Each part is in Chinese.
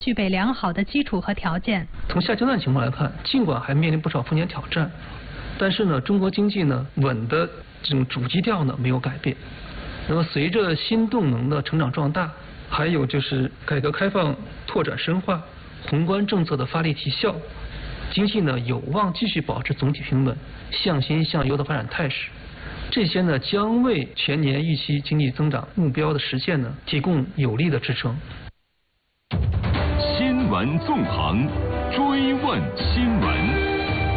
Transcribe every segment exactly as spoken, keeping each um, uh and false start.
具备良好的基础和条件。 从下阶段情况来看，尽管还面临不少风险挑战，但是呢，中国经济呢稳的这种主基调呢没有改变。那么随着新动能的成长壮大，还有就是改革开放拓展深化、宏观政策的发力提效，经济呢有望继续保持总体平稳、向新向优的发展态势。这些呢将为全年预期经济增长目标的实现呢提供有力的支撑。 新闻纵横，追问新闻。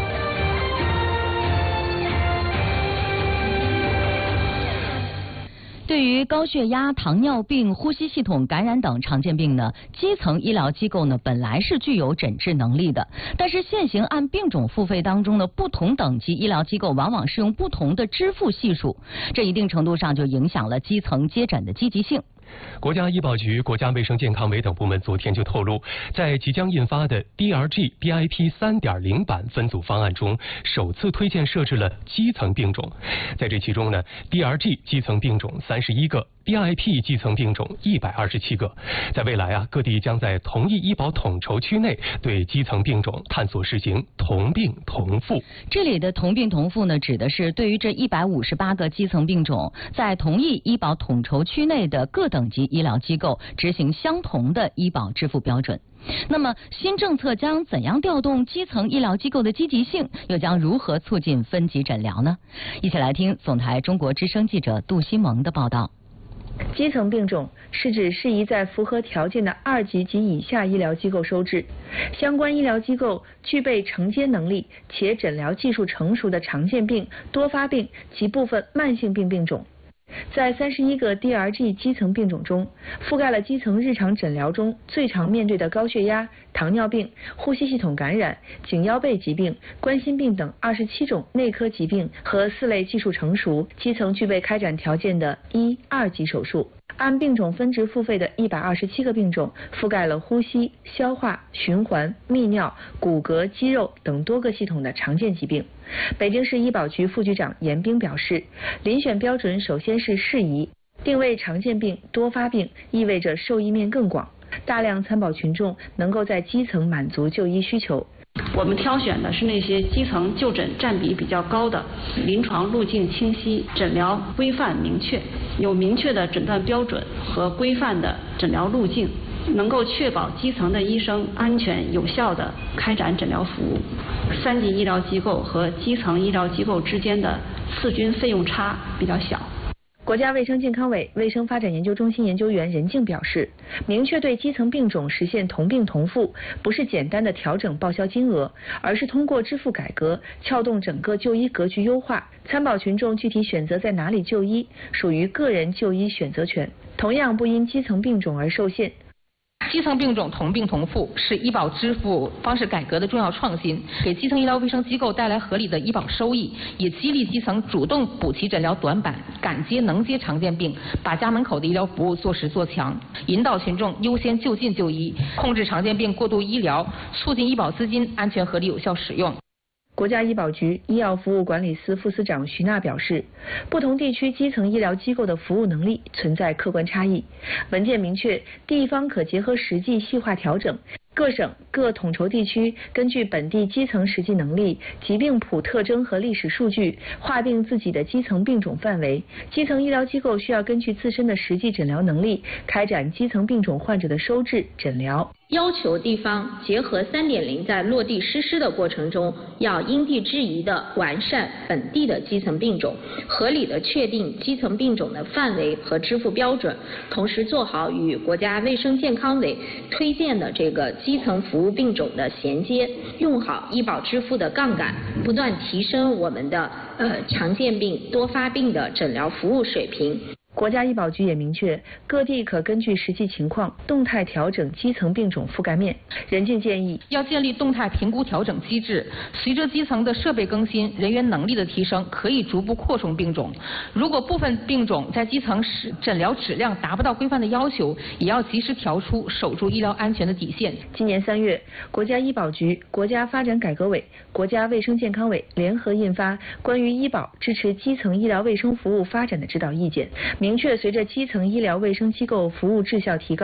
对于高血压、糖尿病、呼吸系统感染等常见病呢，基层医疗机构呢本来是具有诊治能力的，但是现行按病种付费当中呢，不同等级医疗机构往往是用不同的支付系数，这一定程度上就影响了基层接诊的积极性。 国家医保局、国家卫生健康委等部门昨天就透露，在即将印发的 D R G B I P 三点零 版分组方案中，首次推荐设置了基层病种。在这其中呢 ，D R G 基层病种三十一个。D I P 基层病种一百二十七个，在未来啊，各地将在同一医保统筹区内对基层病种探索实行同病同付。 这里的同病同付呢，指的是对于这一百五十八个基层病种，在同一医保统筹区内的各等级医疗机构执行相同的医保支付标准。那么新政策将怎样调动基层医疗机构的积极性，又将如何促进分级诊疗呢？一起来听总台中国之声记者杜新萌的报道。 基层病种是指适宜在符合条件的二级及以下医疗机构收治，相关医疗机构具备承接能力且诊疗技术成熟的常见病、多发病及部分慢性病病种。在三十一个 D R G 基层病种中，覆盖了基层日常诊疗中最常面对的高血压、糖尿病、呼吸系统感染、颈腰背疾病、冠心病等二十七种内科疾病和四类技术成熟、基层具备开展条件的一、二级手术。按病种分值付费的一百二十七个病种，覆盖了呼吸、消化、循环、泌尿、骨骼、肌肉等多个系统的常见疾病。北京市医保局副局长严兵表示，遴选标准首先是适宜，定位常见病、多发病，意味着受益面更广，大量参保群众能够在基层满足就医需求。 我们挑选的是那些基层就诊占比比较高的，临床路径清晰，诊疗规范明确，有明确的诊断标准和规范的诊疗路径，能够确保基层的医生安全有效地开展诊疗服务。三级医疗机构和基层医疗机构之间的次均费用差比较小。 国家卫生健康委卫生发展研究中心研究员任静表示，明确对基层病种实现同病同付，不是简单的调整报销金额，而是通过支付改革，撬动整个就医格局优化。参保群众具体选择在哪里就医，属于个人就医选择权，同样不因基层病种而受限。 基层病种同病同付是医保支付方式改革的重要创新，给基层医疗卫生机构带来合理的医保收益，也激励基层主动补齐诊疗短板，敢接能接常见病，把家门口的医疗服务做实做强，引导群众优先就近就医，控制常见病过度医疗，促进医保资金安全合理有效使用。 国家医保局医药服务管理司副司长徐娜表示，不同地区基层医疗机构的服务能力存在客观差异，文件明确，地方可结合实际细化调整。各省各统筹地区根据本地基层实际能力、疾病谱特征和历史数据，划定自己的基层病种范围。基层医疗机构需要根据自身的实际诊疗能力，开展基层病种患者的收治、诊疗。 要求地方结合 三点零 在落地实施的过程中，要因地制宜地完善本地的基层病种，合理地确定基层病种的范围和支付标准，同时做好与国家卫生健康委推荐的这个基层服务病种的衔接，用好医保支付的杠杆，不断提升我们的呃常见病、多发病的诊疗服务水平。 国家医保局也明确，各地可根据实际情况动态调整基层病种覆盖面。任静建议， 要建立动态评估调整机制，随着基层的设备更新、人员能力的提升，可以逐步扩充病种。如果部分病种在基层诊疗质量达不到规范的要求，也要及时调出，守住医疗安全的底线。 今年三月，国家医保局、国家发展改革委、国家卫生健康委联合印发《关于医保支持基层医疗卫生服务发展的指导意见》，明确随着基层医疗卫生机构服务质效提高，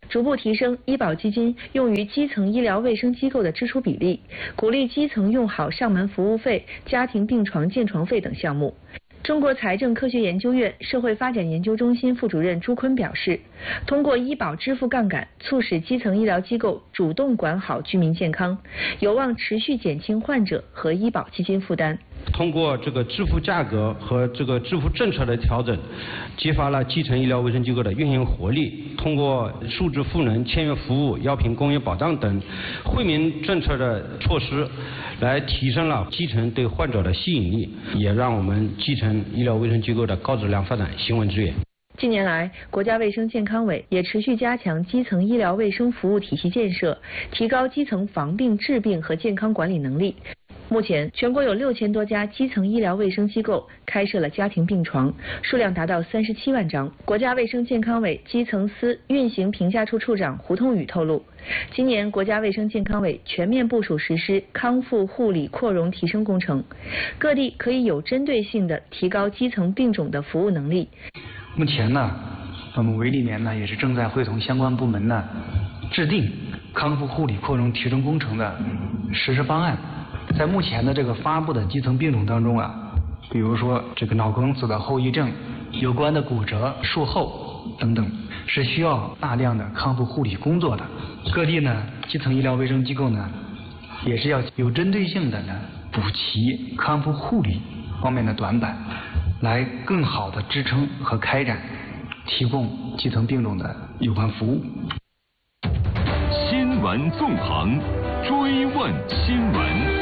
逐步提升医保基金用于基层医疗卫生机构的支出比例，鼓励基层用好上门服务费、家庭病床建床费等项目。中国财政科学研究院社会发展研究中心副主任朱坤表示，通过医保支付杠杆，促使基层医疗机构主动管好居民健康，有望持续减轻患者和医保基金负担。 通过这个支付价格和这个支付政策的调整，激发了基层医疗卫生机构的运营活力。通过数字赋能、签约服务、药品供应保障等惠民政策的措施，来提升了基层对患者的吸引力，也让我们基层医疗卫生机构的高质量发展行稳致远。 近年来，国家卫生健康委也持续加强基层医疗卫生服务体系建设，提高基层防病治病和健康管理能力。目前，全国有六千多家基层医疗卫生机构开设了家庭病床，数量达到三十七万张。国家卫生健康委基层司运行评价处处长胡通宇透露，今年国家卫生健康委全面部署实施康复护理扩容提升工程，各地可以有针对性的提高基层病种的服务能力。 目前呢，我们委里面呢也是正在会同相关部门呢制定康复护理扩容提升工程的实施方案。在目前的这个发布的基层病种当中啊，比如说这个脑梗死的后遗症、有关的骨折、术后等等，是需要大量的康复护理工作的。各地呢，基层医疗卫生机构呢，也是要有针对性的呢补齐康复护理方面的短板，来更好的支撑和开展提供基层病种的有关服务。 新闻纵横，追问新闻。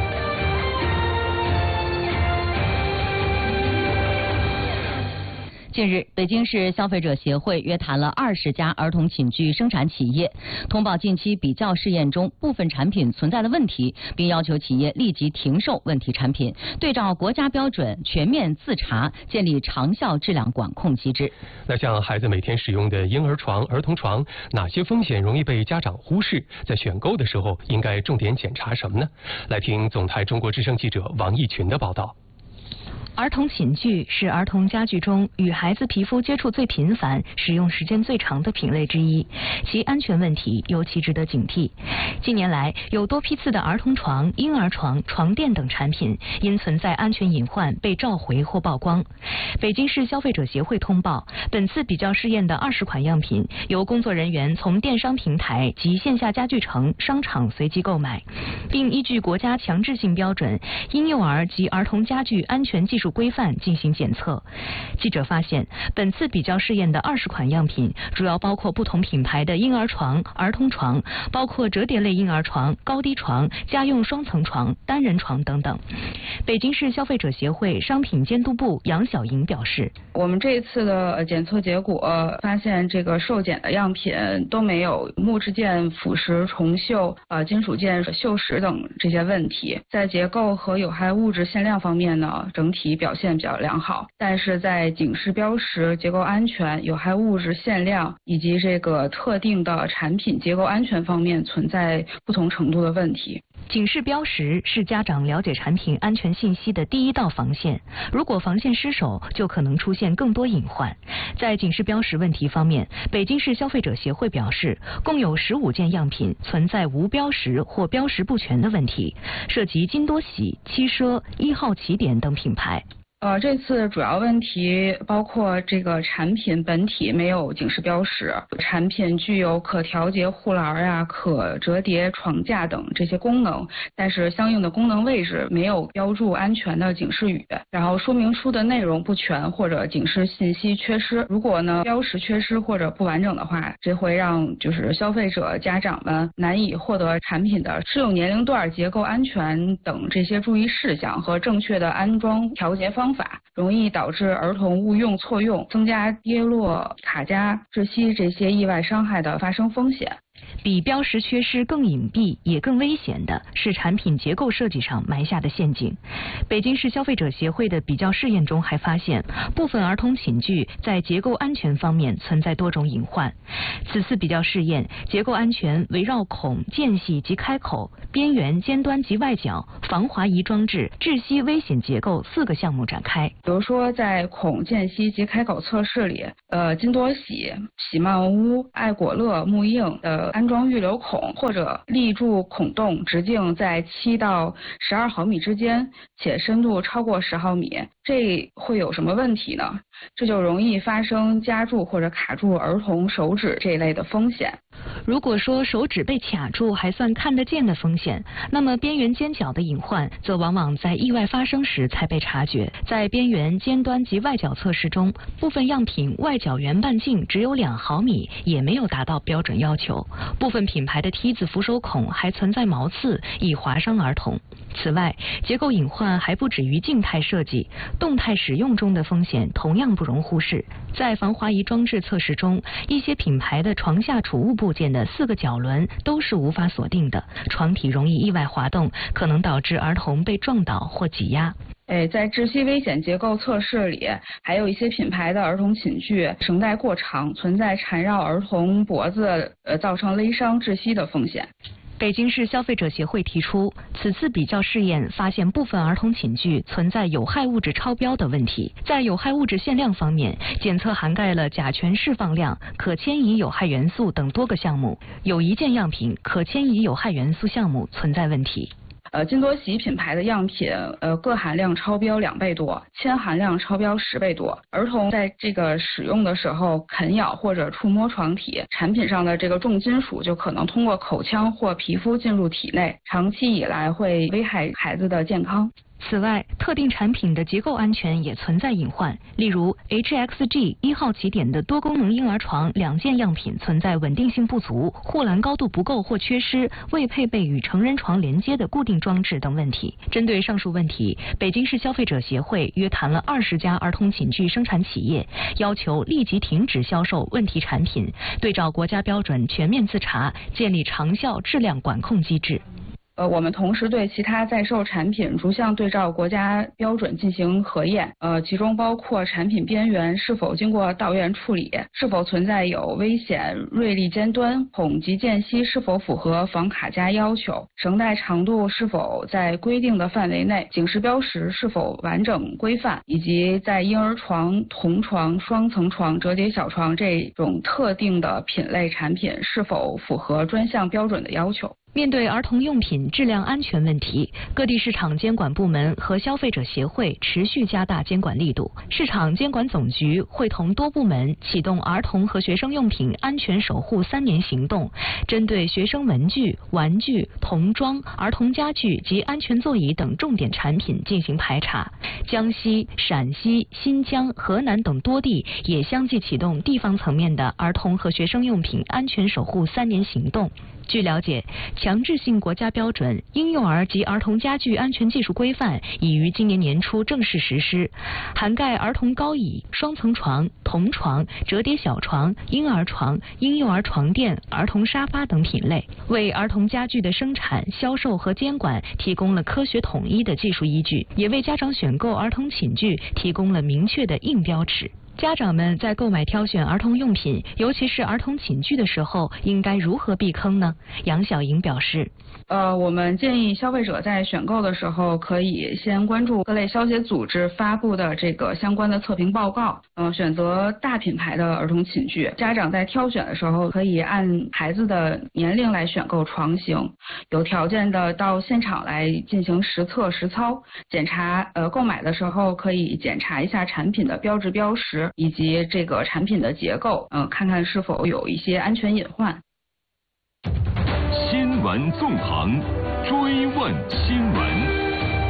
近日，北京市消费者协会约谈了二十家儿童寝具生产企业，通报近期比较试验中部分产品存在的问题，并要求企业立即停售问题产品，对照国家标准全面自查，建立长效质量管控机制。 那像孩子每天使用的婴儿床、儿童床，哪些风险容易被家长忽视？在选购的时候应该重点检查什么呢？来听总台中国之声记者王义群的报道。 儿童寝具是儿童家具中与孩子皮肤接触最频繁、使用时间最长的品类之一，其安全问题尤其值得警惕。近年来，有多批次的儿童床、婴儿床、床垫等产品因存在安全隐患被召回或曝光。北京市消费者协会通报，本次比较试验的二十款样品由工作人员从电商平台及线下家具城、商场随机购买，并依据国家强制性标准《婴幼儿及儿童家具安全技术规范》进行检测。记者发现，本次比较试验的二十款样品主要包括不同品牌的婴儿床、儿童床，包括折叠类婴儿床、高低床、家用双层床、单人床等等。北京市消费者协会商品监督部杨晓莹表示， 我们这一次的检测结果发现，这个受检的样品都没有木质件腐蚀、重锈、呃金属件锈蚀等这些问题。在结构和有害物质限量方面呢，整体表现比较良好，但是在警示标识、结构安全、有害物质限量以及这个特定的产品结构安全方面存在不同程度的问题。 警示标识是家长了解产品安全信息的第一道防线，如果防线失守，就可能出现更多隐患。在警示标识问题方面，北京市消费者协会表示，共有十五件样品存在无标识或标识不全的问题，涉及金多喜、七奢、一号起点等品牌。 呃，这次主要问题包括这个产品本体没有警示标识，产品具有可调节护栏啊、可折叠床架等这些功能，但是相应的功能位置没有标注安全的警示语，然后说明书的内容不全或者警示信息缺失。如果呢标识缺失或者不完整的话，这会让就是消费者家长们难以获得产品的适用年龄段、结构安全等这些注意事项和正确的安装调节方法，容易导致儿童误用错用，增加跌落、卡夹、窒息这些意外伤害的发生风险。 比标识缺失更隐蔽也更危险的是产品结构设计上埋下的陷阱。北京市消费者协会的比较试验中还发现，部分儿童寝具在结构安全方面存在多种隐患。此次比较试验，结构安全围绕孔、间隙及开口、边缘、尖端及外角、防滑移装置、窒息危险结构四个项目展开。 比如说，在孔、间隙及开口测试里，呃，金多喜、喜曼屋、爱果乐、木印的安装预留孔或者立柱孔洞直径在七到十二毫米之间，且深度超过十毫米，这会有什么问题呢？这就容易发生夹住或者卡住儿童手指这一类的风险。 如果说手指被卡住还算看得见的风险，那么边缘尖角的隐患则往往在意外发生时才被察觉。在边缘、尖端及外角测试中，部分样品外角圆半径只有两毫米，也没有达到标准要求。部分品牌的梯子扶手孔还存在毛刺，易划伤儿童。此外，结构隐患还不止于静态设计，动态使用中的风险同样不容忽视。在防滑移装置测试中，一些品牌的床下储物部件的四个角轮都是无法锁定的，床体容易意外滑动，可能导致儿童被撞倒或挤压。 哎，在窒息危险结构测试里，还有一些品牌的儿童寝具绳带过长，存在缠绕儿童脖子，呃，造成勒伤窒息的风险。 北京市消费者协会提出，此次比较试验发现部分儿童寝具存在有害物质超标的问题。在有害物质限量方面，检测涵盖了甲醛释放量、可迁移有害元素等多个项目，有一件样品可迁移有害元素项目存在问题。 呃，金多喜品牌的样品，呃，铬含量超标两倍多，铅含量超标十倍多。儿童在这个使用的时候啃咬或者触摸床体，产品上的这个重金属就可能通过口腔或皮肤进入体内，长期以来会危害孩子的健康。 此外，特定产品的结构安全也存在隐患，例如 H X G 一号起点的多功能婴儿床两件样品存在稳定性不足、护栏高度不够或缺失、未配备与成人床连接的固定装置等问题。针对上述问题，北京市消费者协会约谈了二十家儿童寝具生产企业，要求立即停止销售问题产品，对照国家标准全面自查，建立长效质量管控机制。 呃，我们同时对其他在售产品逐项对照国家标准进行核验，呃，其中包括产品边缘是否经过导源处理，是否存在有危险锐利尖端，孔及间隙是否符合防卡夹要求，绳带长度是否在规定的范围内，警示标识是否完整规范，以及在婴儿床、童床、双层床、折叠小床这种特定的品类产品是否符合专项标准的要求。 面对儿童用品质量安全问题，各地市场监管部门和消费者协会持续加大监管力度。市场监管总局会同多部门启动儿童和学生用品安全守护三年行动，针对学生文具、玩具、童装、儿童家具及安全座椅等重点产品进行排查。江西、陕西、新疆、河南等多地也相继启动地方层面的儿童和学生用品安全守护三年行动。据了解，强制性国家标准《婴幼儿及儿童家具安全技术规范》已于今年年初正式实施，涵盖儿童高椅、双层床、童床、折叠小床、婴儿床、婴幼儿床垫、儿童沙发等品类，为儿童家具的生产、销售和监管提供了科学统一的技术依据，也为家长选购儿童寝具提供了明确的硬标尺。家长们在购买挑选儿童用品，尤其是儿童寝具的时候，应该如何避坑呢？杨晓莹表示， 呃，我们建议消费者在选购的时候，可以先关注各类消协组织发布的这个相关的测评报告，嗯、呃，选择大品牌的儿童寝具。家长在挑选的时候，可以按孩子的年龄来选购床型，有条件的到现场来进行实测实操，检查呃购买的时候可以检查一下产品的标志标识以及这个产品的结构，嗯、呃，看看是否有一些安全隐患。 新闻纵横，追问新闻。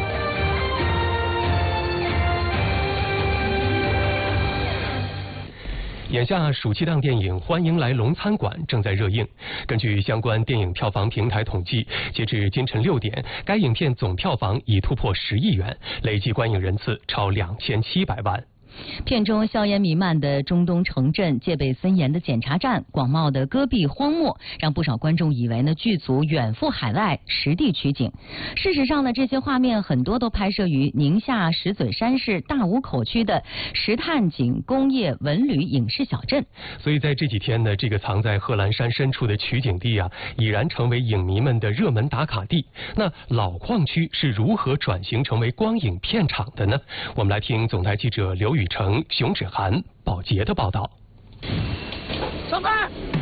眼下暑期档电影《欢迎来龙餐馆》正在热映。根据相关电影票房平台统计，截至今晨六点，该影片总票房已突破十亿元，累计观影人次超两千七百万。 片中硝烟弥漫的中东城镇、戒备森严的检查站、广袤的戈壁荒漠，让不少观众以为呢剧组远赴海外实地取景。事实上呢，这些画面很多都拍摄于宁夏石嘴山市大武口区的石炭井工业文旅影视小镇。 所以在这几天呢，这个藏在贺兰山深处的取景地啊，已然成为影迷们的热门打卡地。那老矿区是如何转型成为光影片场的呢？我们来听总台记者刘雨成、熊芷涵、宝洁的报道。 上班。